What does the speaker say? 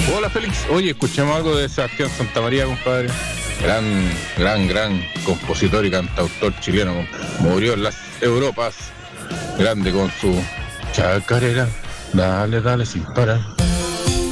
Hola Félix, oye, escuchemos algo de Sebastián Santamaría, compadre. Gran compositor y cantautor chileno. Murió en las Europas. Grande con su chacarera. Dale sin parar.